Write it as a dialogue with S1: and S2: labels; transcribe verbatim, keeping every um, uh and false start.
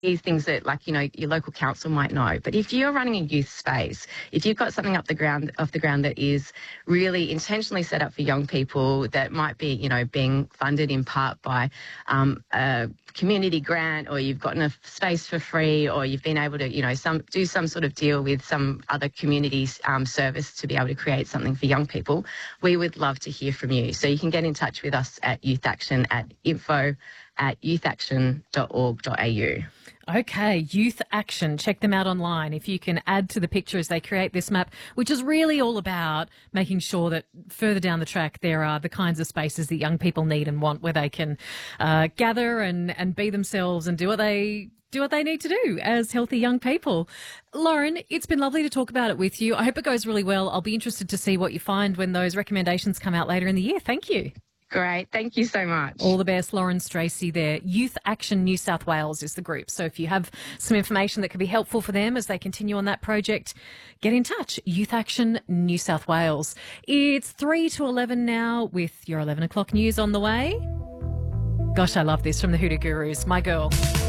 S1: these things that, like, you know, your local council might know. But if you're running a youth space, if you've got something up the ground, off the ground that is really intentionally set up for young people, that might be, you know, being funded in part by um, a community grant, or you've gotten a space for free, or you've been able to, you know, some do some sort of deal with some other community um, service to be able to create something for young people, we would love to hear from you. So you can get in touch with us at Youth Action at info at youth action dot org dot a u.
S2: Okay, Youth Action. Check them out online. If you can add to the picture as they create this map, which is really all about making sure that further down the track there are the kinds of spaces that young people need and want, where they can uh, gather and, and be themselves and do what they do what they need to do as healthy young people. Lauren, it's been lovely to talk about it with you. I hope it goes really well. I'll be interested to see what you find when those recommendations come out later in the year. Thank you.
S1: Great. Thank you so much.
S2: All the best. Lauren Stracey there. Youth Action New South Wales is the group. So if you have some information that could be helpful for them as they continue on that project, get in touch. Youth Action New South Wales. It's three to eleven now with your eleven o'clock news on the way. Gosh, I love this from the Hoodoo Gurus. My girl.